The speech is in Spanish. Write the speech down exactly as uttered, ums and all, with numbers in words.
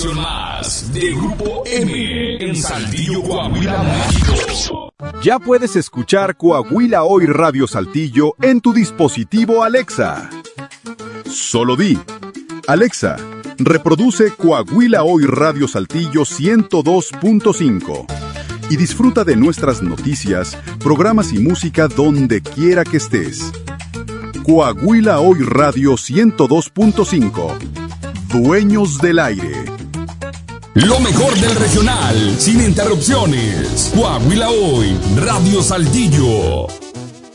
estación más de Grupo M en Saltillo, Coahuila, México. Ya puedes escuchar Coahuila Hoy Radio Saltillo en tu dispositivo Alexa. Solo di: Alexa, reproduce Coahuila Hoy Radio Saltillo ciento dos punto cinco y disfruta de nuestras noticias, programas y música donde quiera que estés. Coahuila Hoy Radio ciento dos punto cinco. Dueños del aire. Lo mejor del regional, sin interrupciones. Coahuila Hoy, Radio Saltillo.